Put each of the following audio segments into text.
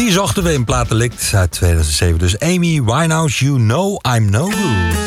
Die zochten we in Platelikt uit 2007. Dus Amy Winehouse, You Know I'm No Good.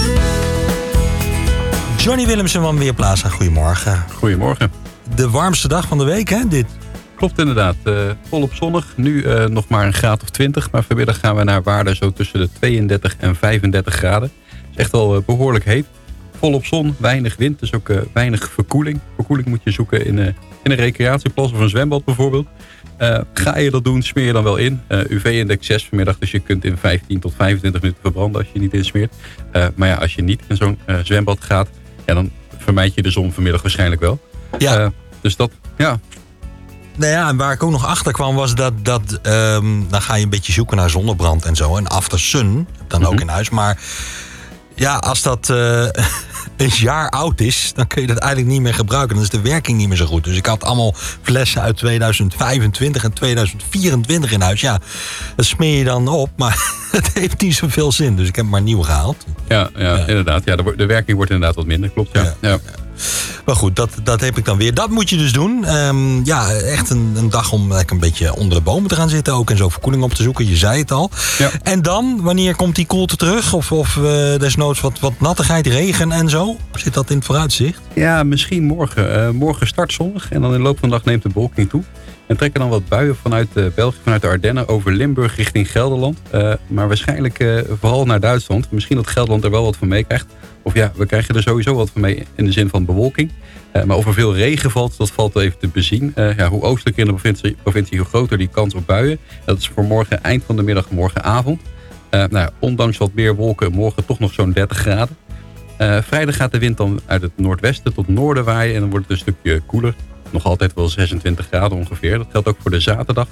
Johnny Willemsen van Weerplaza, goedemorgen. Goedemorgen. De warmste dag van de week, hè, dit? Klopt inderdaad. Volop zonnig. Nu nog maar een graad of 20. Maar vanmiddag gaan we naar waarden zo tussen de 32 en 35 graden. Het is echt wel behoorlijk heet. Volop zon, weinig wind, dus ook weinig verkoeling. Verkoeling moet je zoeken in een recreatieplas of een zwembad bijvoorbeeld. Ga je dat doen, smeer je dan wel in. UV-index 6 vanmiddag, dus je kunt in 15 tot 25 minuten verbranden als je niet insmeert. Maar ja, als je niet in zo'n zwembad gaat, ja, dan vermijd je de zon vanmiddag waarschijnlijk wel. Ja. Dus dat, ja. Nou ja, en waar ik ook nog achter kwam was dat dan ga je een beetje zoeken naar zonnebrand en zo. En after sun, dan ook in huis. Maar ja, als dat een jaar oud is, dan kun je dat eigenlijk niet meer gebruiken. Dan is de werking niet meer zo goed. Dus ik had allemaal flessen uit 2025 en 2024 in huis. Ja, dat smeer je dan op, maar het heeft niet zoveel zin. Dus ik heb maar nieuw gehaald. Ja, inderdaad. Ja, de werking wordt inderdaad wat minder, klopt. Ja. Maar goed, dat heb ik dan weer. Dat moet je dus doen. Ja, echt een dag om lekker een beetje onder de bomen te gaan zitten ook. En zo verkoeling op te zoeken. Je zei het al. Ja. En dan, wanneer komt die koelte terug? Of desnoods wat nattigheid, regen en zo? Zit dat in het vooruitzicht? Ja, misschien morgen. Morgen start zonnig. En dan in de loop van de dag neemt de bewolking toe. En trekken dan wat buien vanuit België, vanuit de Ardennen over Limburg richting Gelderland. Maar waarschijnlijk vooral naar Duitsland. Misschien dat Gelderland er wel wat van meekrijgt. Of ja, we krijgen er sowieso wat van mee in de zin van bewolking. Maar of er veel regen valt, dat valt even te bezien. Hoe oostelijker in de provincie, hoe groter die kans op buien. Dat is voor morgen, eind van de middag, morgenavond. Ondanks wat meer wolken, morgen toch nog zo'n 30 graden. Vrijdag gaat de wind dan uit het noordwesten tot noorden waaien. En dan wordt het een stukje koeler. Nog altijd wel 26 graden ongeveer. Dat geldt ook voor de zaterdag.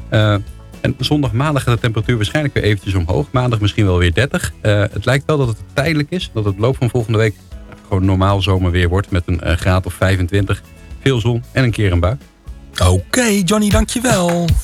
En zondag, maandag gaat de temperatuur waarschijnlijk weer eventjes omhoog. Maandag misschien wel weer 30. Het lijkt wel dat het tijdelijk is. Dat het loop van volgende week gewoon normaal zomerweer wordt. Met een graad of 25. Veel zon en een keer een bui. Oké, Johnny, dankjewel.